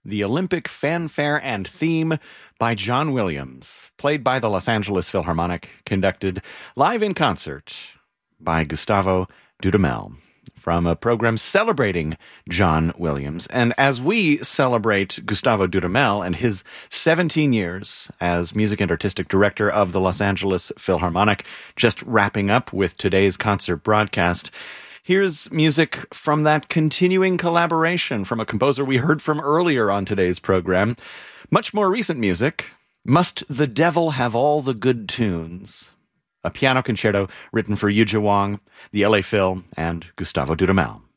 the Olympic fanfare and theme by John Williams, played by the Los Angeles Philharmonic, conducted live in concert by Gustavo Dudamel, from a program celebrating John Williams. And as we celebrate Gustavo Dudamel and his 17 years as music and artistic director of the Los Angeles Philharmonic, just wrapping up with today's concert broadcast, here's music from that continuing collaboration from a composer we heard from earlier on today's program. Much more recent music, Must the Devil Have All the Good Tunes? A piano concerto written for Yu Wang, the LA Phil, and Gustavo Dudamel.